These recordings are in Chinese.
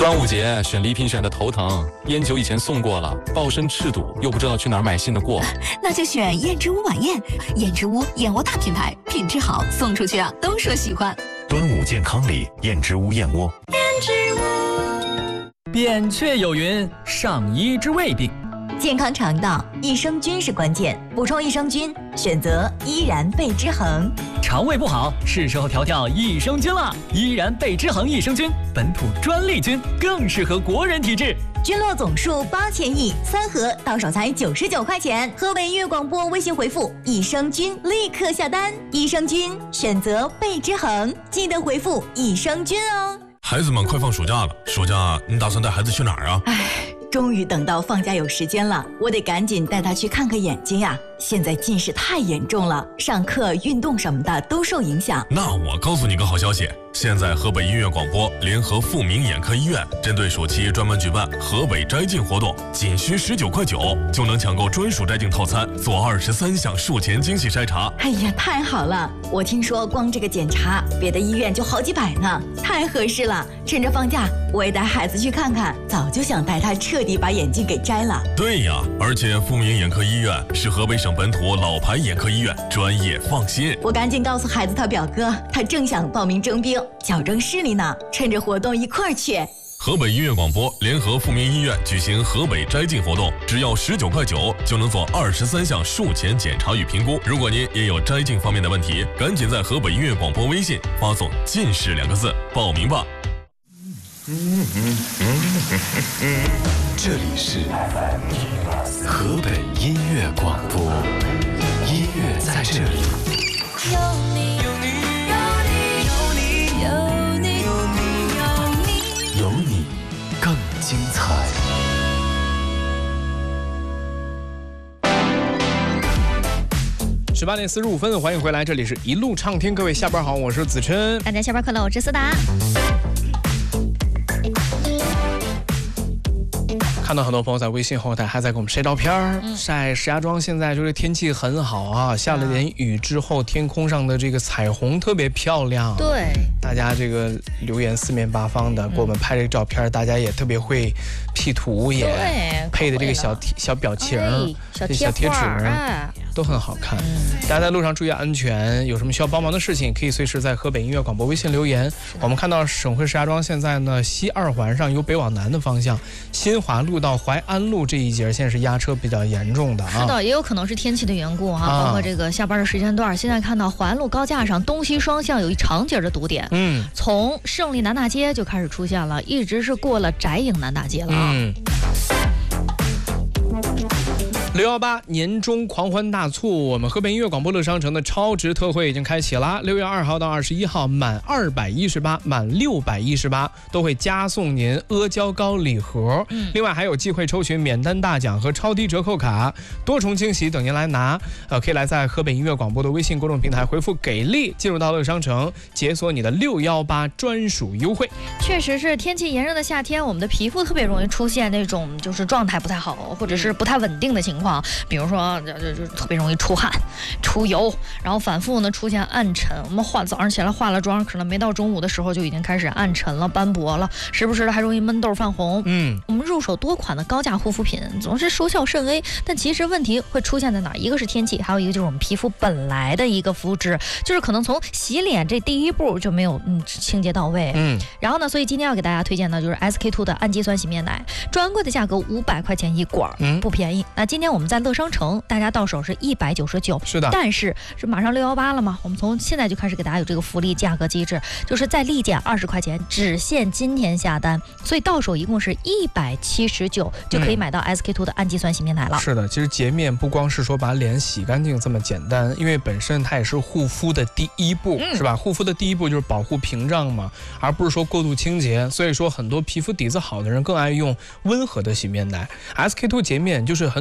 端午节选礼品选的头疼，烟酒以前送过了，抱身赤赌，又不知道去哪儿买新的过。 那就选燕之屋晚宴，燕之屋燕窝大品牌，品质好，送出去啊都说喜欢。 端午健康礼，燕之屋燕窝。 燕之屋。 扁鹊有云：上医之未病。 健康肠道，益生菌是关键，补充益生菌，选择依然贝之恒。 肠胃不好，是时候调调益生菌了。依然贝之恒益生菌，本土专利菌，更适合国人体质。 菌落总数8000亿，3盒到手才99块钱。河北音乐广播微信回复益生菌，立刻下单。益生菌选择贝之恒，记得回复益生菌哦。 孩子们快放暑假了，暑假你打算带孩子去哪儿啊？ 终于等到放假有时间了，我得赶紧带他去看个眼睛呀！现在近视太严重了，上课、运动什么的都受影响。 那我告诉你个好消息，现在河北音乐广播联合富民眼科医院，针对暑期专门举办河北摘镜活动，仅需19.9块就能抢购专属摘镜套餐，做23项术前精细筛查。 哎呀，太好了！我听说光这个检查，别的医院就好几百呢，太合适了。趁着放假，我也带孩子去看看，早就想带他彻底把眼镜给摘了。 对呀，而且富民眼科医院是河北省本土老牌眼科医院，专业放心。 我赶紧告诉孩子他表哥，他正想报名征兵，矫正视力呢，趁着活动一块儿去。 河北音乐广播联合富民医院举行河北摘镜活动，只要19.9块就能做23项术前检查与评估。如果您也有摘镜方面的问题，赶紧在河北音乐广播微信发送“近视”2个字报名吧。 这里是河北音乐广播，音乐在这里。 有你，有你，有你，有你，有你， 有你更精彩。 18点45分，欢迎回来，这里是一路畅听，各位下班好，我是子琛。 大家下班快乐，我是思达。 看到很多朋友在微信后台还在给我们晒照片，晒石家庄现在就是天气很好啊，下了点雨之后，天空上的这个彩虹特别漂亮。 对， 大家这个留言四面八方的给我们拍这个照片，大家也特别会 P 图，也配的这个小表情、小贴纸，都很好看。大家在路上注意安全，有什么需要帮忙的事情，可以随时在河北音乐广播微信留言。我们看到省会石家庄现在呢，西2环上由北往南的方向，新华路到淮安路这一节现在是压车比较严重的啊。 是的，也有可能是天气的缘故哈，包括这个下班的时间段，现在看到淮安路高架上东西双向有一长节的堵点，从胜利南大街就开始出现了，一直是过了翟营南大街了啊。 618年终狂欢大促，我们河北音乐广播乐商城的超值特惠已经开启了。6月2号到21号，满218、满618都会加送您阿胶糕礼盒。另外还有机会抽取免单大奖和超低折扣卡，多重惊喜等您来拿。可以来在河北音乐广播的微信公众平台回复“给力”，进入到乐商城，解锁你的618专属优惠。 确实是天气炎热的夏天，我们的皮肤特别容易出现那种就是状态不太好，或者是不太稳定的情况。比如说就特别容易出汗、出油，然后反复呢出现暗沉。我们早上起来化了妆，可能没到中午的时候就已经开始暗沉了、斑驳了，时不时的还容易闷痘泛红。我们入手多款的高价护肤品，总是收效甚微，但其实问题会出现在哪儿？一个是天气，还有一个就是我们皮肤本来的一个肤质，就是可能从洗脸这第一步就没有清洁到位。然后呢，所以今天要给大家推荐的就是 SK2 的氨基酸洗面奶，专柜的价格500块钱一管，不便宜。那今天我们在乐商城，大家到手是199， 是的。 但是马上618了嘛，我们从现在就开始给大家有这个福利价格机制，就是再立减20块钱，只限今天下单，所以到手一共是179，就可以买到 SK2 的氨基酸洗面奶了。 是的，其实洁面不光是说把脸洗干净这么简单，因为本身它也是护肤的第一步，是吧？护肤的第一步就是保护屏障嘛，而不是说过度清洁。所以说很多皮肤底子好的人更爱用温和的洗面奶。SK2 洁面就是很懂肤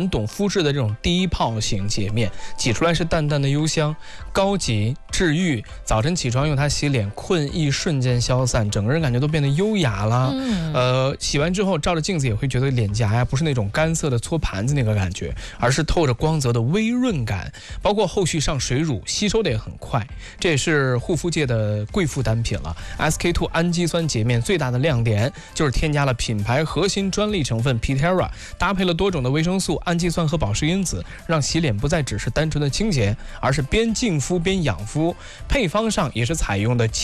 肤质的这种低泡型洁面，挤出来是淡淡的幽香，高级治愈。早晨起床用它洗脸，困意瞬间消散，整个人感觉都变得优雅了。洗完之后照着镜子也会觉得脸颊呀不是那种干涩的搓盘子那个感觉，而是透着光泽的微润感。包括后续上水乳，吸收的也很快，这也是护肤界的贵妇单品了。SK2 氨基酸洁面最大的亮点就是添加了品牌核心专利成分 Pitera， 搭配了多种的维生素、氨基酸和保湿因子，让洗脸不再只是单纯的清洁，而是边净肤边养肤。配方上也是采用的